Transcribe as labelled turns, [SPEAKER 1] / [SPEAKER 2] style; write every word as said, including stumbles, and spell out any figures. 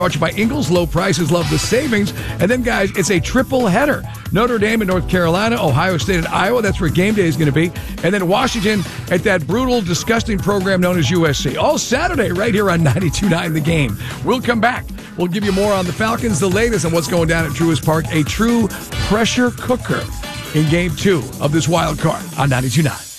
[SPEAKER 1] Brought to you by Ingles. Low prices, love the savings. And then, guys, it's a triple header. Notre Dame in North Carolina, Ohio State and Iowa. That's where game day is going to be. And then Washington at that brutal, disgusting program known as U S C. All Saturday right here on ninety-two point nine The Game. We'll come back. We'll give you more on the Falcons, the latest on what's going down at Truist Park. A true pressure cooker in game two of this wild card on ninety-two point nine.